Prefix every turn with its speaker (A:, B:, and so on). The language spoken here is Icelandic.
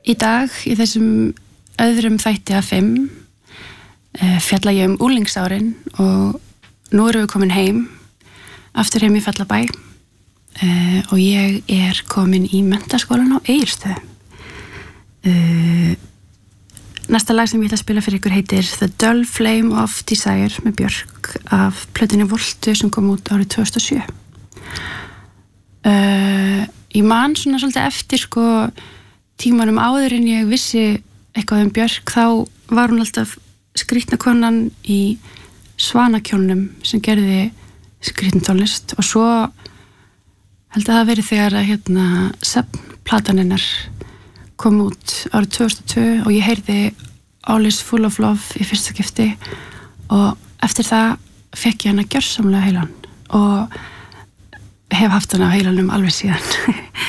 A: Í dag, í þessum öðrum þætti af 5, fjalla ég úlingsárin og nú erum við komin heim, aftur heim í Fellabæ og ég er komin í menntaskólan á Egilsstöðum. Næsta lag sem ég ætla að spila fyrir ykkur heitir The Dull Flame of Desire með Björk af plötunni Voltu sem kom út árið 2007. Ég man svona svolítið eftir tímanum áður en ég vissi eitthvað Björk, þá var hún alltaf skrýtna konan í Svanakjónum sem gerði skrýtna tónlist og svo held að það verið þegar að Svefnplatan hennar kom út árið 2002 og ég heyrði All is Full of Love í fyrsta skipti og eftir það fekk ég hana gjörsamlega heilan og hef haft hana á heilanum alveg síðan.